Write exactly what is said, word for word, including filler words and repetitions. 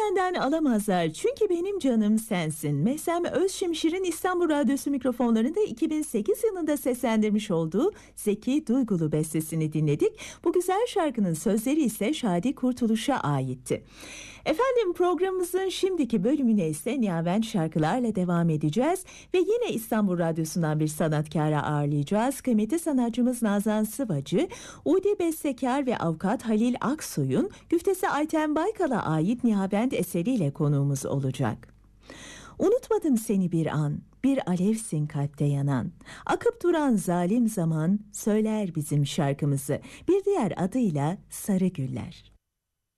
benden alamazlar çünkü benim canım sensin. Mehsem Özşimşir'in İstanbul Radyosu mikrofonlarında iki bin sekiz yılında seslendirmiş olduğu Zeki Duygulu bestesini dinledik. Bu güzel şarkının sözleri ise Şadi Kurtuluş'a aitti. Efendim, programımızın şimdiki bölümüne ise Niyavent şarkılarla devam edeceğiz ve yine İstanbul Radyosu'ndan bir sanatkarı ağırlayacağız. Kıymetli sanatçımız Nazan Sıvacı, Udi bestekar ve avukat Halil Aksoy'un güftesi Ayten Baykal'a ait Niyavent eseriyle konuğumuz olacak. Unutmadım seni bir an, bir alevsin kalpte yanan. Akıp duran zalim zaman söyler bizim şarkımızı. Bir diğer adıyla Sarı Güller.